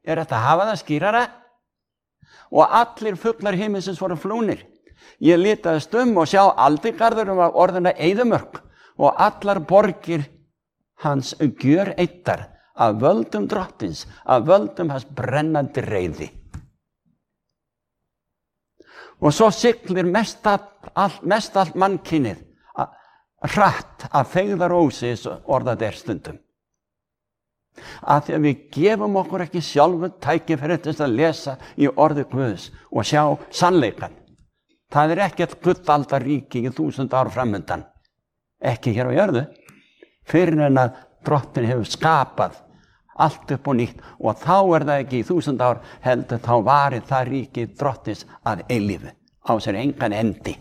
þetta að hafa það skýrara? Og allir fuglar himinsins voru flúnir. Ég litaðist og sjá aldigarðurum af orðina eyðimörk og allar borgir hans gjöreittar af völdum drottins, af völdum hans brennandi reiði. Og svo siglir mest allt mannkynið hratt af feigðarósi, orðað stundum. Að því að við gefum okkur ekki sjálfu tækifæri til að lesa í orði Guðs og sjá sannleikann. Það ekkert gullaldaríki í 1000 ár framundan. Ekki hér á jörðu. Fyrir en að drottin hefur skapað allt upp og nýtt og þá það ekki í 1000 ár heldur þá varið það ríki drottins að eilífu á sér engan endi.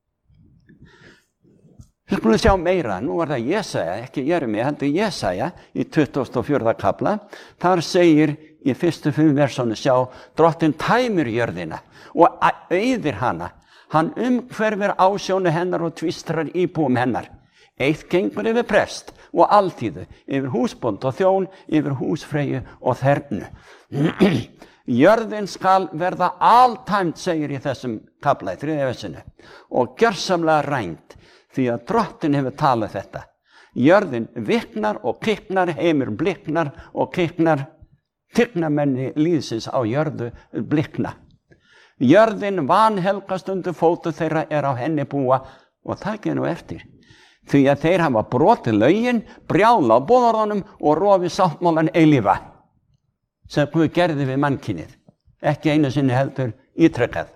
Við skulum sjá meira, nú það Jesaja, ekki Jeremía, heldur Jesaja í 24. kafla. Þar segir í fyrstu 5 versunum, sjá, drottin tæmir jörðina og eyðir hana. Hann umhverfir ásjónu hennar og tvistrar íbúum hennar. Eitt gengur yfir prest og alþýðu, yfir húsbónd og þjón, yfir húsfreyju og þernu. Jörðin skal verða altæmd, segir í þessum kafla í 3. versinu, og gjörsamlega rænd. Því að drottin hefur talað þetta. Jörðin viknar og kiknar, heimur bliknar og kiknar, tignamenni líðsins á jörðu blikna. Jörðin vanhelgast undir fótu þeirra á henni búa og það nú eftir. Því að þeir hafa brotið lögin, brjála á boðorðunum og rofið sáttmálan eilífa sem Guð gerði við mannkynið. Ekki einu sinni heldur ítrekkað.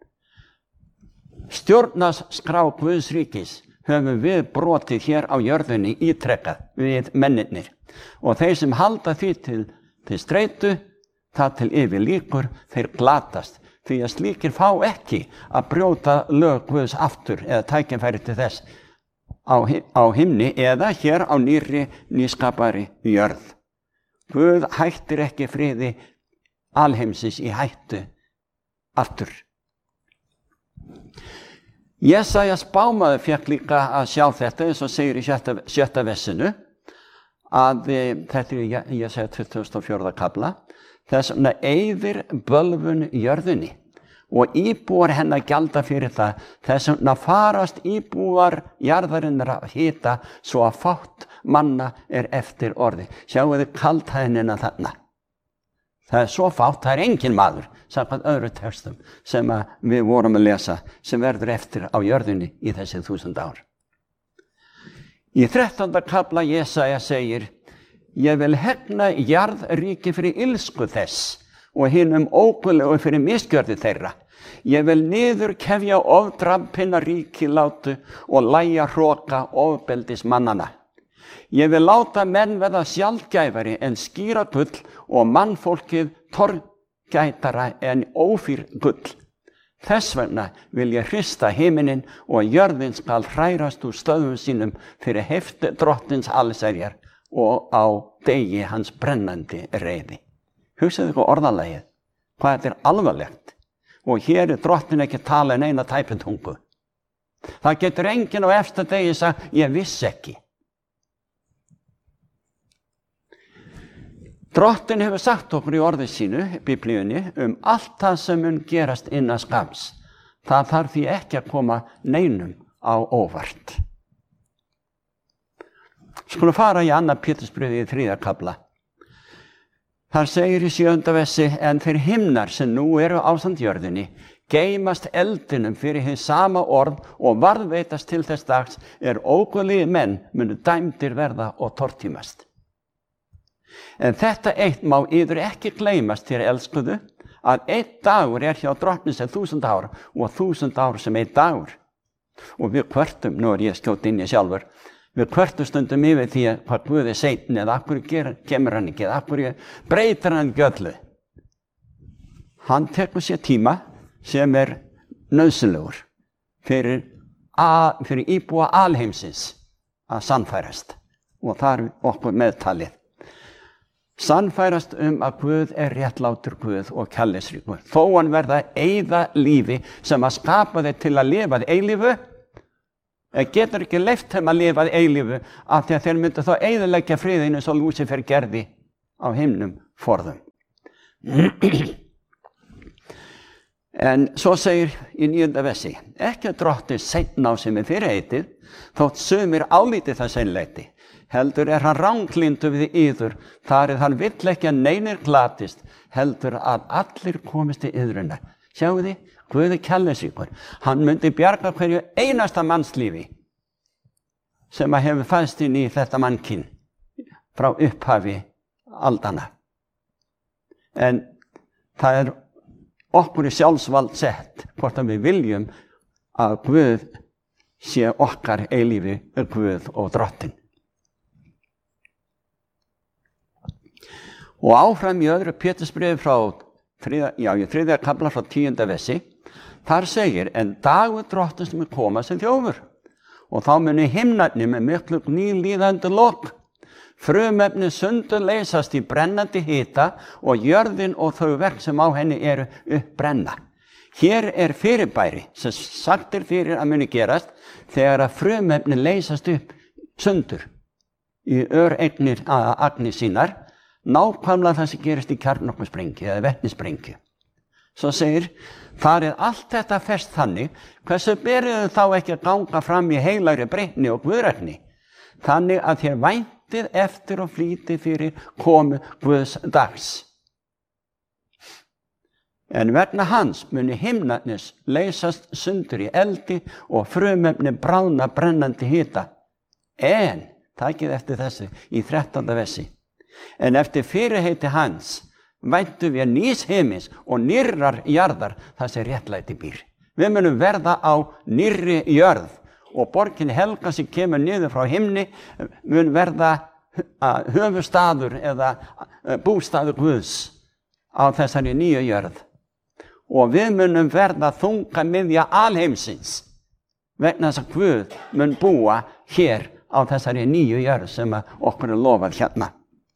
Stjórnarskrá Guðs ríkis höfum við brotið hér á jörðunni ítrekkað við mennirnir og þeir sem halda því til streitu, það til yfir líkur, þeir glatast því að slíkir fá ekki að brjóta lög Guðs aftur eða tækifæri til þess á himni eða hér á nýskapari jörð. Guð hættir ekki friði alheimsins í hættu aftur. Jesaja spámaður fékk líka að sjá þetta, eins og segir í 7. versinu, að þetta Jesaja 24. kafla, þess vegna eyðir bölvun jörðunni og íbúar hennar gjalda fyrir það, þess vegna farast íbúar jarðarinnar að hita svo að fátt manna eftir orði. Sjáu þið kaldhæðnina þarna. Það svo fátt, það engin maður, samkvæmt öðru textum sem við vorum að lesa, sem verður eftir á jörðinni í þessi 1000 ár. Í 13. kafla Jesaja segir, ég vil hegna jarðríki fyrir ilsku þess og hinum óguðlegu fyrir misgjörði þeirra. Ég vil niðurkefja ofdrampinna ríki látu og lægja hroka ofbeldis mannana. Ég vil láta menn verða sjaldgæfari en skýra gull og mannfólkið torgætara en ófýr gull. Þess vegna vil ég hrista himinin og jörðin skal hrærast úr stöðum sínum fyrir hefti drottins allsherjar og á degi hans brennandi reiði. Hugsaðu ykkur orðalagið, hvað þetta alvarlegt. Og hér drottin ekki tala en eina tæpitungu. Það getur enginn á efsta degi sagt, ég vissi ekki. Drottin hefur sagt okkur í orði sínu, biblíunni, allt það sem mun gerast innan skams. Það þarf því ekki að koma neinum á óvart. Skulum fara í 2. Pétursbréfið í 3. kafla. Þar segir í 7. versi, en þeir himnar sem nú eru ásamt jörðinni, geymast eldinum fyrir hið sama orð og varðveitast til þess dags óguðlegir menn munu dæmdir verða og tortímast. En þetta eitt má yður ekki gleymast þér elskuðu, að einn dagur hjá drottni sem 1000 ár og 1000 ár sem einn dagur. Og við kvörtum, nú ég skjótt inn í sjálfur, við kvörtum stundum yfir því að hvað Guð seinn eða af hverju kemur hann ekki, eða af hverju breytir hann ekki öllu. Hann tekur sér tíma sem nauðsynlegur fyrir íbúa alheimsins að sannfærast og þar okkur meðtalið. Sannfærast að Guð réttlátur Guð og kærleiksríkur. Þó hann verða að eyða lífi sem að skapa þeir til að lifa að eilífu, getur ekki leyft þeim að lifa að eilífu af því að þeir myndu þá eyðileggja friðinu svo Lúsífer gerði á himnum forðum. En svo segir í 9. versi, ekki drottið seinna á sem fyrirheitið, þótt sumir álítið það seinleiti. Heldur hann ranglyndur við yður, þar hann vill ekki að neinir glatist, heldur að allir komist í yðruna. Sjáu þið, Guði kærleiksríkur. Hann myndi bjarga hverju einasta mannslífi sem að hefur fæðst inn í þetta mannkyn frá upphafi aldana. En það okkur í sjálfsvald sett hvort að við viljum að Guð sé okkar eilífi Guð og drottin. Og áfram í öðru Pétursbréfi frá í 3. kafla frá 10. versi, þar segir, en dagur drottins mun koma sem þjófur, og þá muni himnarnir með miklu nýlíðandi lok, frumefni sundur leysast í brennandi hita og jörðin og þau verk sem á henni eru uppbrenna. Hér fyrirbæri sem sagt fyrir að muni gerast þegar að frumefni leysast upp sundur í öreignir agnir sínar, nákvæmlega það sem gerist í kjarnorkusprengju eða vetnisprengju. Svo segir, þar allt þetta fest þannig, hversu berið þá ekki að ganga fram í heilagri breytni og guðrætni, þannig að þér væntið eftir og flýtið fyrir komu Guðs dags. En vegna hans muni himnarnir leysast sundur í eldi og frumefni bráðna brennandi hita. En, takið eftir þessu í 13. versi, en eftir fyrirheiti hans væntum við nýs himins og nýrrar jarðar þar sem réttlæti býr. Við munum verða á nýrri jörð og borgin helga sem kemur niður frá himni mun verða höfuðstaður eða bústaður Guðs á þessari nýju jörð. Og við munum verða þungamiðja alheimsins vegna þess að Guð mun búa hér á þessari nýju jörð sem okkur lofað hérna.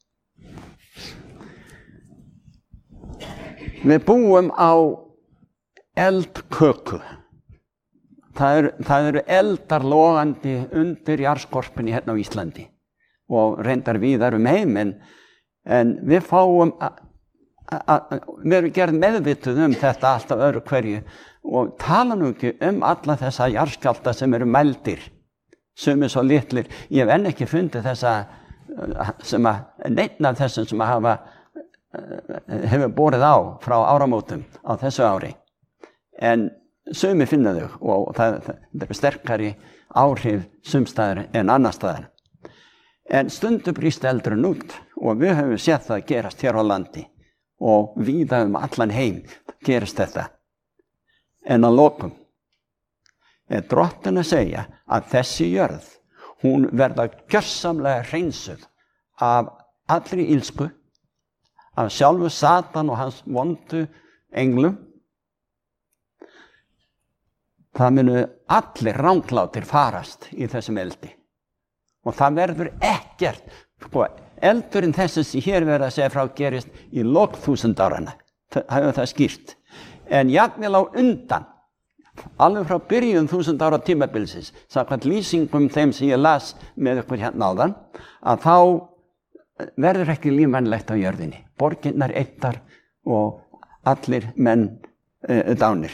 Við búum á eldköku. Það eru eldar logandi undir jarðskorpunni hérna á Íslandi og reyndar víðar heim, en við fáum við erum gerð meðvituð þetta alltaf öðru hverju og tala nú ekki alla þessa jarðskjálfta sem eru mældir, sumir svo litlir. Ég hef enn ekki fundið þessa neinn af þessum sem hefur borið á frá áramótum á þessu ári, en sumir finna þau og það eru sterkari áhrif sumstaðar en annar staðar. En stundum brýst eldurinn út og við höfum séð það gerast hér á landi og víða allan heim gerist þetta. En að lokum drottin að segja að þessi jörð, hún verða gjörsamlega hreinsuð af allri illsku, af sjálfu Satan og hans vondu englum. Það munu allir ranglátir farast í þessum eldi. Og það verður ekkert, eldurinn þessi sem hér verður að segja frá gerist í lok 1000 áranna. Það hefur það skýrt. En jafnvel á undan, alveg frá byrjun 1000 ára tímabilsins, samkvæmt lýsingum þeim sem ég las með ykkur hérna áðan, að þá verður ekki lífvænlegt á jörðinni. Borginnar eittar og allir menn dánir.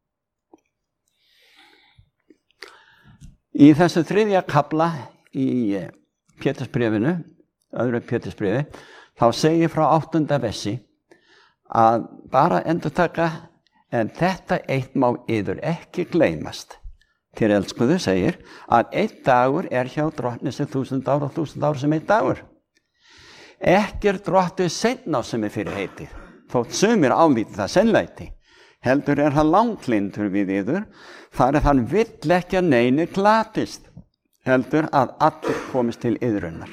Í þessu 3. kafla í Pétursbréfinu, öðru Pétursbréfi, þá segir frá 8. versi að bara endurtaka, en þetta eitt má yður ekki gleymast. Þér elskuðu segir að einn dagur hjá drottni sem 1000 ár og 1000 ár sem einn dagur. Ekki drottið seinna á sem fyrirheitið, þótt sumir álítið það seinleiti. Heldur hann langlyndur við yður, þar hann vill ekki að neini glatist, heldur að allir komist til yðrunnar.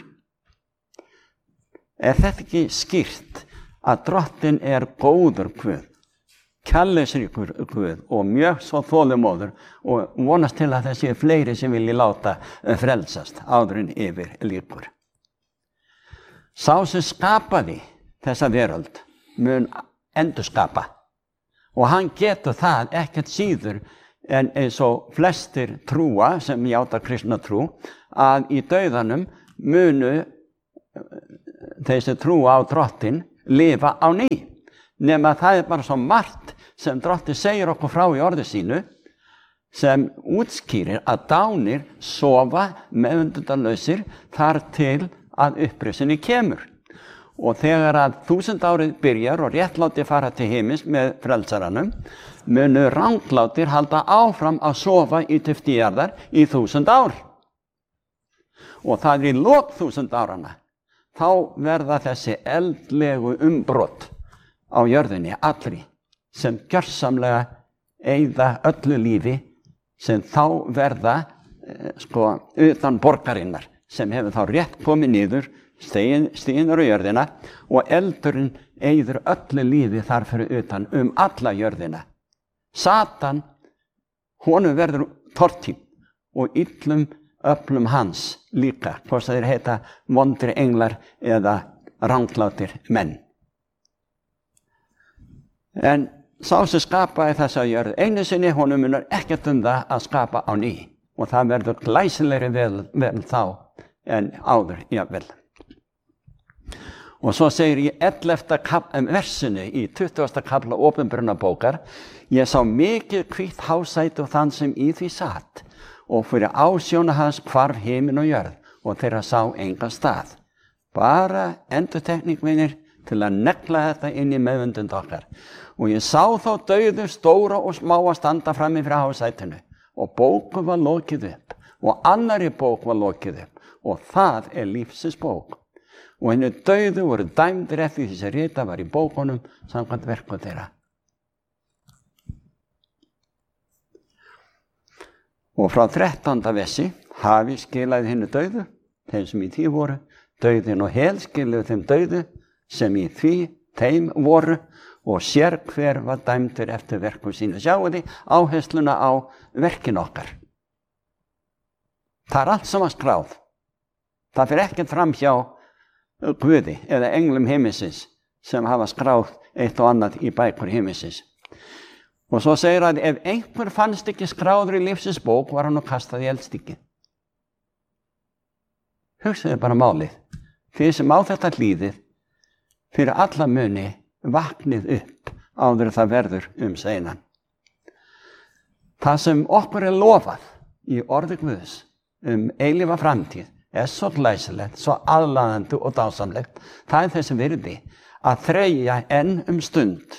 Þetta ekki skýrt að drottin góður Guð, kærleiksríkur Guð og mjög svo þolinmóður og vonast til að það sé fleiri sem vilji láta frelsast áður en yfir lýkur. Sá sem skapaði þessa veröld mun endurskapa og hann getur það ekkert síður en eins og flestir trúa sem játa kristna trú að í dauðanum munu þeir sem trúa á drottin lifa á ný. nema það bara svo margt sem Drottinn segir okkur frá í orði sínu sem útskýrir að dánir sofa meðvitundarlausir þar til að upprisunni kemur. Og þegar að 1000 árið byrjar og réttlátir fara til himins með frelsaranum, munu ranglátir halda áfram að sofa í dufti jarðar í 1000 ár. Og það í lok 1000 áranna, þá verða þessi eldlegu umbrot á jörðinni allri sem gjörsamlega eyða öllu lífi sem þá verða utan borgarinnar sem hefur þá rétt komið niður stíðinar á jörðina og eldurinn eyður öllu lífi þar fyrir utan alla jörðina. Satan, honum verður tortíð og illum öflum hans líka, hvort það heita vondir englar eða ranglátir menn. En sá sem skapaði þessa jörð einu sinni, honum munar ekkert það að skapa á ný og það verður glæsilegri vel þá en áður jafnvel. Og svo segir í 11. versinu í 20. kafla Opinberunarbókar: ég sá mikið hvítt hásæti og þann sem í því satt, og fyrir ásjóna hans hvarf himinn og jörð, og þeirra sá engan stað. Bara endurtekning vinir til að negla þetta inn í meðvundund okkar. Og ég sá þá dauðu stóra og smáa standa frammi fyrir hásætinu, og bókum var lokið upp, og annarri bók var lokið upp, og það lífsins bók. Og henni dauðu voru dæmdir eftir því sem rita var í bókunum samkvæmt verkum þeirra. Og frá 13. versi hafi skilaði henni dauðu, þeim sem í því voru, dauðin og hel skiluðu þeim dauðu sem í því þeim voru, og sér hver var dæmdur eftir verkum sínu. Sjáu þið áhersluna á verkin okkar. Það allt saman skráð. Það fer ekkert fram hjá Guði eða englum himinsins sem hafa skráð eitt og annað í bækur himinsins. Og svo segir að ef einhver fannst ekki skráður í lífsins bók, var hann kastað í eldstykki. Hugsaðu bara málið. Þið sem á þetta hlýðið, fyrir alla muni vaknið upp áður það verður seinan. Það sem okkur lofað í orði Guðs eilífa framtíð svo glæsilegt, svo aðlaðandi og dásamlegt. Það þessi virði að þreyja enn stund.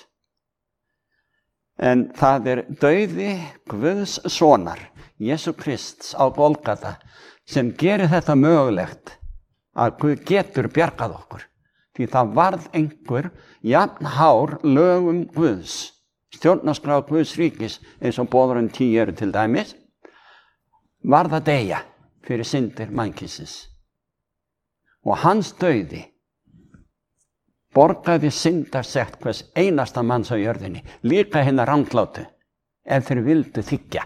En það dauði Guðs sonar, Jesú Krists á Golgata, sem gerir þetta mögulegt að Guð getur bjargað okkur. Því það varð einhver jafn hár lögum Guðs, stjórnarskrá Guðs ríkis, eins og boðurinn 10 til dæmis, varð að deyja fyrir syndir mannkynsins. Og hans dauði borgaði syndarsekt hvers einasta manns á jörðinni, líka hinna ranglátu, ef þeir vildu þiggja.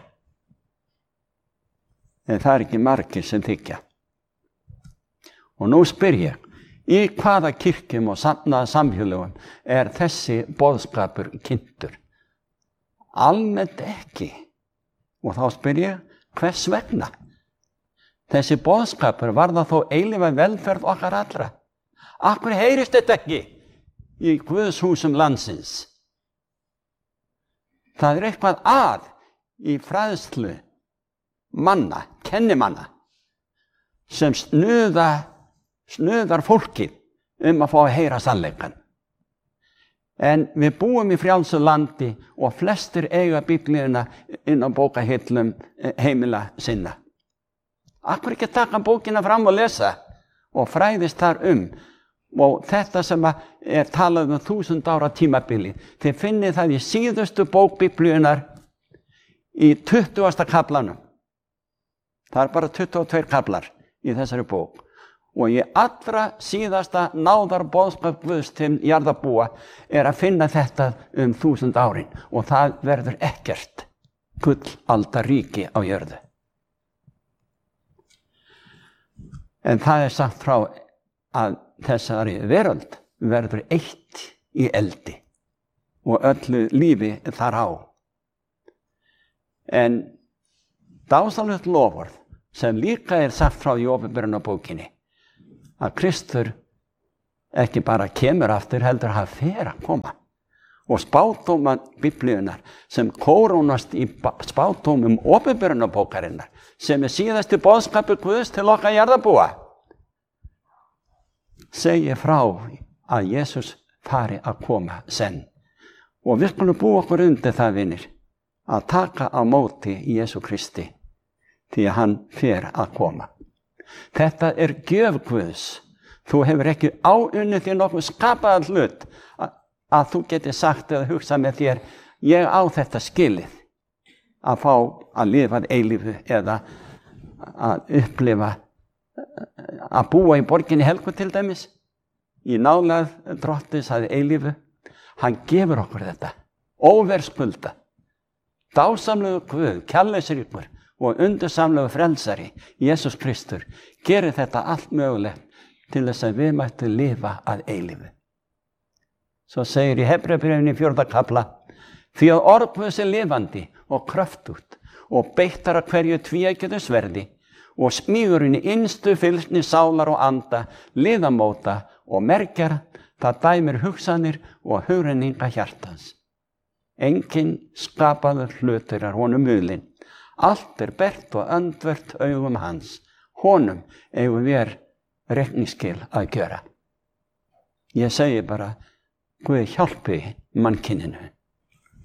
En það ekki margir sem þiggja. Og nú spyr ég, í hvaða kirkjum og samfélögum þessi boðskapur kynntur? Almennt ekki. Og þá spyr ég, hvers vegna? Þessi boðskapur var það þó eilífa velferð okkar allra. Akkur heyrist þetta ekki í Guðs húsum landsins? Það eitthvað að í fræðslu manna, kennimanna, sem snuðar fólkið að fá að heyra sannleikann. En við búum í frjálsu landi og flestir eiga Biblíuna inn á bókahillum heimila sinna. Akkur ekki taka bókina fram og lesa og fræðist þar og þetta sem talað 1000 ára tímabili, þið finnið það í síðustu bók Biblíunar í 20. kaflanum. Það bara 22 kaflar í þessari bók. Og í allra síðasta náðarboðskap Guðs til jarðarbúa að finna þetta 1000 árin, og það verður ekkert gullaldaríki á jörðu. En það sagt frá að þessari veröld verður eitt í eldi og öllu lífi þar á. En dásamlegt loforð sem líka sagt frá í Opinberunarbókinni, að Kristur ekki bara kemur aftur, heldur hann fer að koma. og spádóma biblíunar sem kórónast í spádómum opinberunarbókarinnar sem síðasti boðskapur Guðs til okkar jarðarbúa segir frá að Jesús fari að koma senn. Og við skulum búa okkur undir það, vinir, að taka á móti Jesú Kristi því að hann fer að koma. Þetta gjöf Guðs. Þú hefur ekki áunnið þér nokkuð skapaðan hlut að þú geti sagt eða hugsað með þér, ég á þetta skilið að fá að lifa eilífu eða að upplifa að búa í borginni helgu til dæmis í nálægð Drottins að eilífu. Hann gefur okkur þetta óverðskulda, dásamlegu Guð, kærleiksríkur og undursamlegu frelsari Jesús Kristur gerir þetta allt mögulegt til þess að við mættum lifa að eilífu. Svo segir í Hebreabréfinu í 4. kafla, því að orð Guðs lifandi og kröftugt og beittar að hverju tvíeggju sverði og smígur inn í innstu fylgsni sálar og anda, liðamóta og merkjar, það dæmir hugsanir og hugrenninga hjartans. Enginn skapaður hlutur honum mulinn. Allt bert og öndvert augum hans. Honum eigum við reikningsskil að gjöra. Ég segi bara, Guð hjálpi mannkyninu.